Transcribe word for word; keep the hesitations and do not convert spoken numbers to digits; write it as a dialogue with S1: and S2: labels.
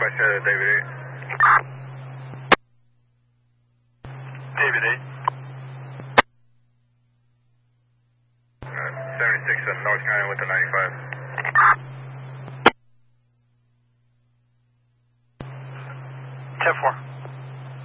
S1: West uh, David eight.
S2: David eight.
S1: Uh, seventy-six on North County with the ninety-five.
S2: ten four.